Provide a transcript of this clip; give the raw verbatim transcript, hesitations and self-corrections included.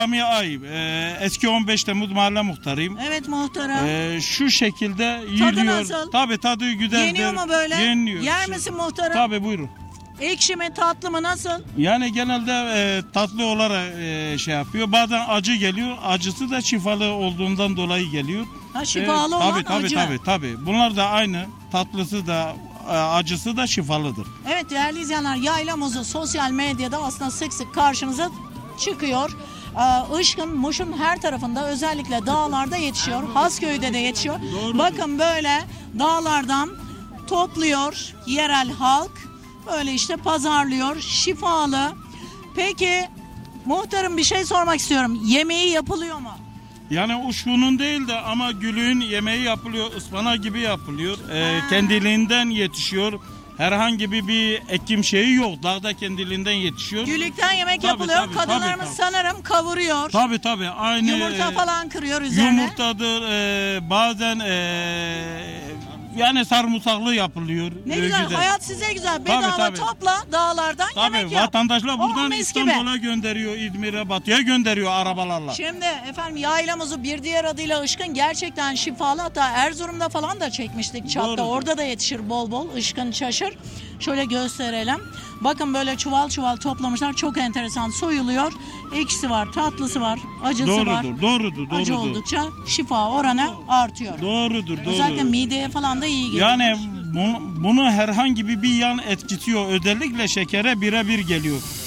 Sami Ayıp, e, eski on beş Temmuz mahalle muhtarıyım. Evet muhtarım. E, şu şekilde Tadı yiyiliyor. nasıl? Tabii tadı güzeldir. Yeniyor mu böyle? Yeniliyor. Yer misin muhtarım? Tabii buyurun. Ekşi mi tatlı mı nasıl? Yani genelde e, tatlı olarak e, şey yapıyor. Bazen acı geliyor. Acısı da şifalı olduğundan dolayı geliyor. Ha, şifalı E, olan tabii, tabii, acı. Tabii tabii. Bunlar da aynı. Tatlısı da e, acısı da şifalıdır. Evet değerli izleyenler, yayla muzu sosyal medyada aslında sık sık karşınıza çıkıyor. Ee, Işkın, Muş'un her tarafında, özellikle dağlarda yetişiyor. Hasköy'de de yetişiyor. Doğrudur. Bakın böyle dağlardan topluyor yerel halk. Böyle işte pazarlıyor. Şifalı. Peki muhtarım, bir şey sormak istiyorum. Yemeği yapılıyor mu? Yani uşkunun değil de ama gülün yemeği yapılıyor, ıspanak gibi yapılıyor. Ee, Ha. kendiliğinden yetişiyor. Herhangi bir, bir ekim şeyi yok. Dağda kendiliğinden yetişiyor. Gülükten yemek Tabii, yapılıyor. tabii, Kadınlarımız tabii, sanırım kavuruyor. Tabii tabii. Aynı Yumurta e, falan kırıyor üzerine. yumurtadır. e, bazen e, yani sarımsaklı yapılıyor. Ne e, güzel, hayat size güzel. Bedava tabii. topla, dağlardan Tabii yemek yap. vatandaşlar Oh, buradan mis gibi. İstanbul'a gönderiyor, İzmir'e, Batı'ya gönderiyor arabalarla. Şimdi efendim yayla muzu, bir diğer adıyla ışkın, gerçekten şifalı. Hatta Erzurum'da falan da çekmiştik çatta. Doğrudur. Orada da yetişir bol bol ışkın, çaşır. Şöyle gösterelim. Bakın böyle çuval çuval toplamışlar. Çok enteresan, soyuluyor. Ekşisi var, tatlısı var, acısı var. Doğrudur, doğrudur, doğrudur. Acı oldukça şifa oranı artıyor. Doğrudur, doğrudur. Özellikle mideye falan da iyi geliyor. Yani bunu, bunu herhangi bir, bir yan etkisi yok. Özellikle şekere birebir geliyor.